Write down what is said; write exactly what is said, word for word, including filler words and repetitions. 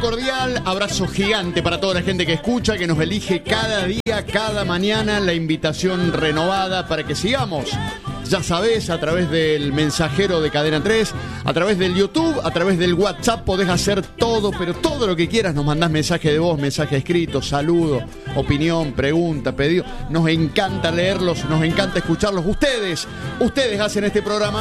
cordial, abrazo gigante para toda la gente que escucha, que nos elige cada día, cada mañana, la invitación renovada para que sigamos. Ya sabés, a través del mensajero de Cadena tres, a través del YouTube, a través del WhatsApp, podés hacer todo, pero todo lo que quieras. Nos mandás mensaje de voz, mensaje escrito, saludo, opinión, pregunta, pedido. Nos encanta leerlos, nos encanta escucharlos. Ustedes, ustedes hacen este programa